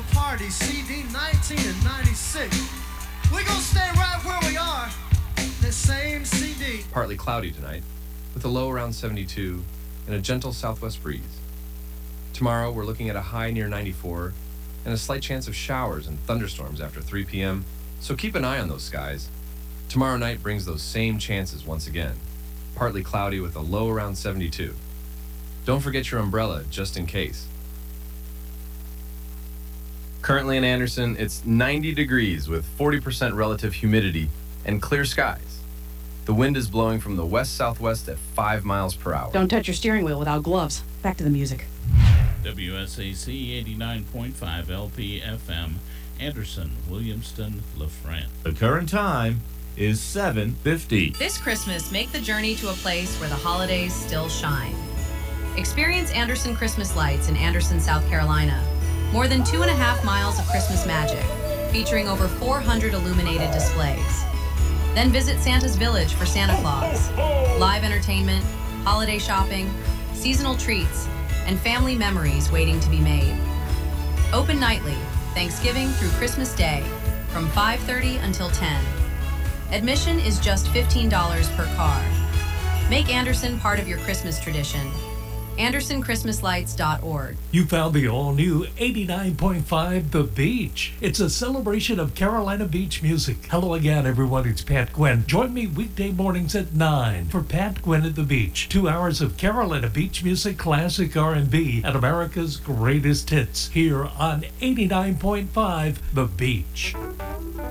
party, CD 19 and 96. We're gonna stay right where we are, the same CD. Partly cloudy tonight, with a low around 72 and a gentle southwest breeze. Tomorrow, we're looking at a high near 94 and a slight chance of showers and thunderstorms after 3 p.m., so keep an eye on those skies. Tomorrow night brings those same chances once again. Partly cloudy with a low around 72. Don't forget your umbrella just in case. Currently in Anderson, it's 90 degrees with 40% relative humidity and clear skies. The wind is blowing from the west-southwest at 5 miles per hour. Don't touch your steering wheel without gloves. Back to the music. WSAC 89.5 LP FM, Anderson, Williamston, LaFrance. The current time is 7:50. This Christmas, make the journey to a place where the holidays still shine. Experience Anderson Christmas Lights in Anderson, South Carolina. More than 2.5 miles of Christmas magic, featuring over 400 illuminated displays. Then visit Santa's Village for Santa Claus. Live entertainment, holiday shopping, seasonal treats, and family memories waiting to be made. Open nightly, Thanksgiving through Christmas Day, from 5:30 until 10. Admission is just $15 per car. Make Anderson part of your Christmas tradition. AndersonChristmasLights.org. You found the all-new 89.5 The Beach. It's a celebration of Carolina Beach music. Hello again, everyone. It's Pat Gwynn. Join me weekday mornings at 9 for Pat Gwynn at the Beach. 2 hours of Carolina Beach music, classic R&B, and America's greatest hits here on 89.5 The Beach.